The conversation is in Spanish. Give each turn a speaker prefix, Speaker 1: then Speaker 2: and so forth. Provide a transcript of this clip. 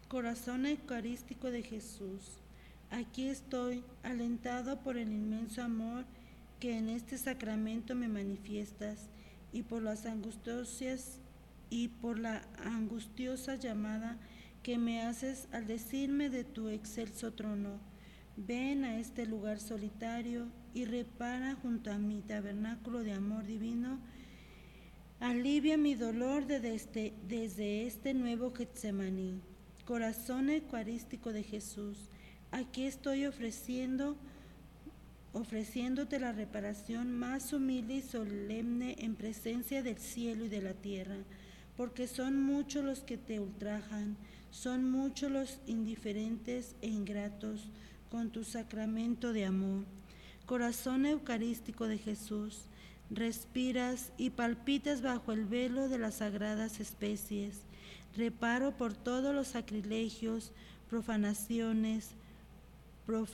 Speaker 1: Corazón eucarístico de Jesús, aquí estoy, alentado por el inmenso amor que en este sacramento me manifiestas y por la angustiosa llamada que me haces al decirme de tu excelso trono. Ven a este lugar solitario y repara junto a mi tabernáculo de amor divino. Alivia mi dolor desde este nuevo Getsemaní. Corazón eucarístico de Jesús, aquí estoy ofreciéndote la reparación más humilde y solemne en presencia del cielo y de la tierra, porque son muchos los que te ultrajan, son muchos los indiferentes e ingratos con tu sacramento de amor. Corazón eucarístico de Jesús, respiras y palpitas bajo el velo de las sagradas especies. Reparo por todos los sacrilegios, profanaciones,